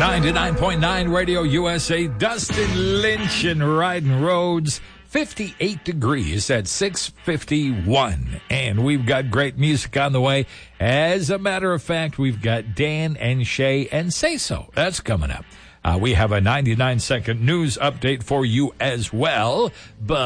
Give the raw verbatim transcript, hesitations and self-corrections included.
ninety-nine point nine Radio U S A, Dustin Lynch and Riding Roads. fifty-eight degrees at six fifty-one. And we've got great music on the way. As a matter of fact, we've got Dan and Shay and Say So. That's coming up. Uh, we have a ninety-nine second news update for you as well. But